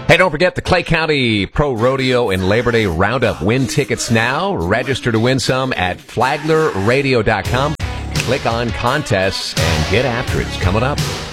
Hey, don't forget the Clay County Pro Rodeo and Labor Day Roundup. Win tickets now. Register to win some at flaglerradio.com. Click on contests and get after it. It's coming up.